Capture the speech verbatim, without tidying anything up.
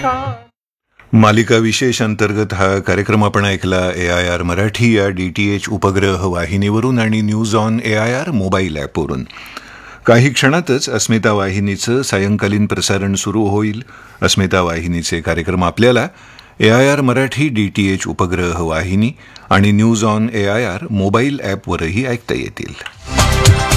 मालिका विशेष अंतर्गत हा कार्यक्रम आपण ऐकला ए आय आर मराठी या डी टी एच उपग्रह वाहिनीवरून आणि news on A I R mobile ॲपवरून. काही क्षणातच अस्मिता वाहिनीचं सायंकालीन प्रसारण सुरू होईल. अस्मिता वाहिनीचे कार्यक्रम आपल्याला ए I R Marathi D T H उपग्रह वाहिनी आणि news on A I R mobile ॲपवरही ऐकता येतील.